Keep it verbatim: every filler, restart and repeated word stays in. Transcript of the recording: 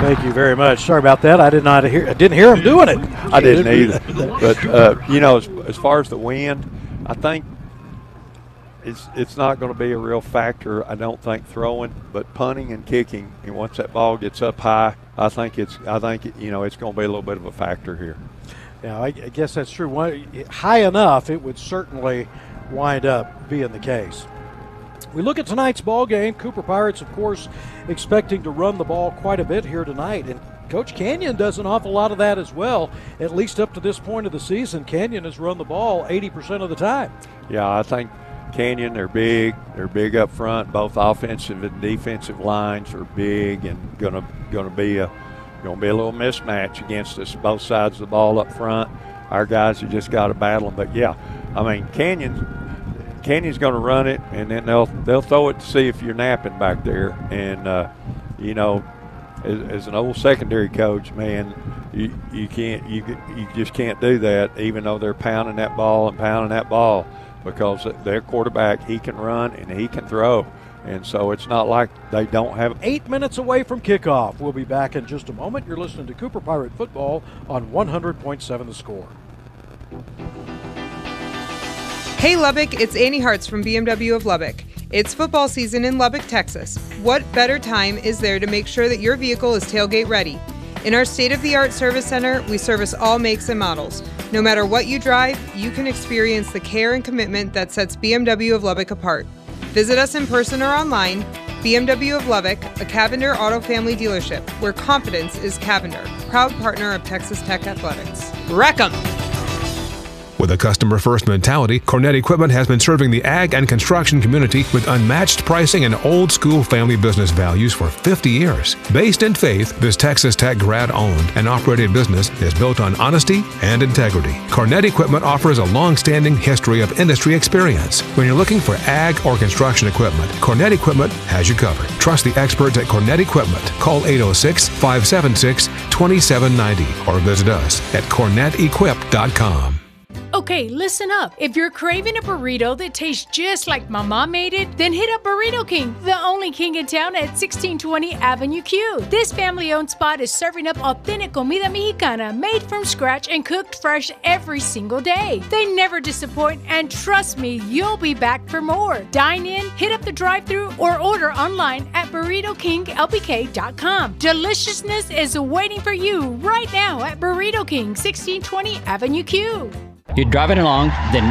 Thank you very much. Sorry about that. I did not hear. I didn't hear him doing it. I didn't either. But uh, you know, as, as far as the wind, I think it's it's not going to be a real factor. I don't think throwing, but punting and kicking. And once that ball gets up high, I think it's I think it, you know it's going to be a little bit of a factor here. Yeah, I, I guess that's true. High enough, it would certainly wind up being the case. We look at tonight's ball game. Cooper Pirates, of course, expecting to run the ball quite a bit here tonight. And Coach Canyon does an awful lot of that as well, at least up to this point of the season. Canyon has run the ball eighty percent of the time. Yeah, I think Canyon, they're big. They're big up front. Both offensive and defensive lines are big and going to going to be a going to be a little mismatch against us, both sides of the ball up front. Our guys have just got to battle them. But, yeah, I mean, Canyon – Canyon's going to run it, and then they'll they'll throw it to see if you're napping back there. And uh, you know, as, as an old secondary coach, man, you you can't you you just can't do that. Even though they're pounding that ball and pounding that ball, because their quarterback, he can run and he can throw, and so it's not like they don't have. Eight minutes away from kickoff. We'll be back in just a moment. You're listening to Cooper Pirate Football on one hundred point seven The Score. Hey Lubbock, it's Annie Hartz from B M W of Lubbock. It's football season in Lubbock, Texas. What better time is there to make sure that your vehicle is tailgate ready? In our state-of-the-art service center, we service all makes and models. No matter what you drive, you can experience the care and commitment that sets B M W of Lubbock apart. Visit us in person or online. B M W of Lubbock, a Cavender Auto Family dealership, where confidence is Cavender, proud partner of Texas Tech Athletics. Wreck 'em! With a customer-first mentality, Cornett Equipment has been serving the ag and construction community with unmatched pricing and old-school family business values for fifty years. Based in faith, this Texas Tech grad-owned and operated business is built on honesty and integrity. Cornett Equipment offers a long-standing history of industry experience. When you're looking for ag or construction equipment, Cornett Equipment has you covered. Trust the experts at Cornett Equipment. Call eight oh six, five seven six, two seven nine oh or visit us at cornett equip dot com. Okay, listen up. If you're craving a burrito that tastes just like my mom made it, then hit up Burrito King, the only king in town at sixteen twenty Avenue Q. This family-owned spot is serving up authentic comida mexicana made from scratch and cooked fresh every single day. They never disappoint, and trust me, you'll be back for more. Dine in, hit up the drive-thru, or order online at burrito king l b k dot com. Deliciousness is waiting for you right now at Burrito King, sixteen twenty Avenue Q. You're driving along, then